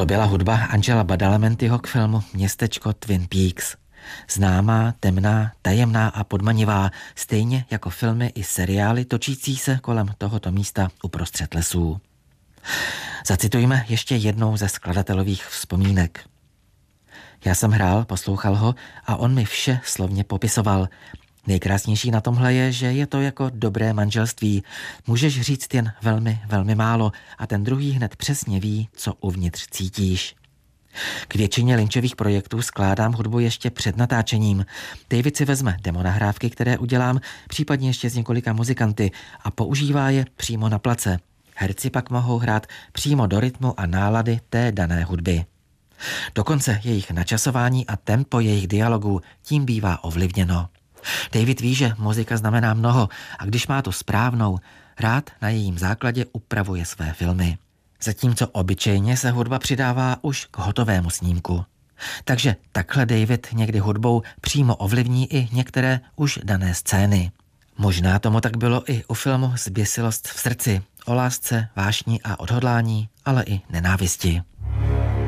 To byla hudba Angela Badalamentiho k filmu Městečko Twin Peaks. Známá, temná, tajemná a podmanivá, stejně jako filmy i seriály točící se kolem tohoto místa uprostřed lesů. Zacitujme ještě jednou ze skladatelových vzpomínek. Já jsem hrál, poslouchal ho a on mi vše slovně popisoval. Nejkrásnější na tomhle je, že je to jako dobré manželství. Můžeš říct jen velmi, velmi málo a ten druhý hned přesně ví, co uvnitř cítíš. K většině Lynchových projektů skládám hudbu ještě před natáčením. David si vezme demonahrávky, které udělám, případně ještě s několika muzikanty a používá je přímo na place. Herci pak mohou hrát přímo do rytmu a nálady té dané hudby. Dokonce jejich načasování a tempo jejich dialogů tím bývá ovlivněno. David ví, že muzika znamená mnoho a když má tu správnou, rád na jejím základě upravuje své filmy. Zatímco obyčejně se hudba přidává už k hotovému snímku. Takže takhle David někdy hudbou přímo ovlivní i některé už dané scény. Možná tomu tak bylo i u filmu Zběsilost v srdci, o lásce, vášni a odhodlání, ale i nenávisti.